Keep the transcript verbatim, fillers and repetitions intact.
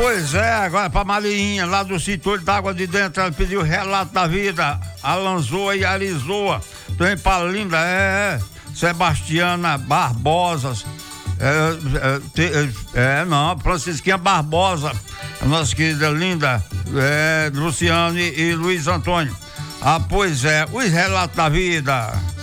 Pois é, agora pra Marinha, lá do Sítio d'Água de Dentro, ela pediu relato da vida, Alanzoa e Arizoa. Tem pra Linda, é, Sebastiana Barbosa, é, é, te, é, não, Francisquinha Barbosa, a nossa querida linda, é, Luciane e Luiz Antônio. Ah, pois é, os relatos da vida.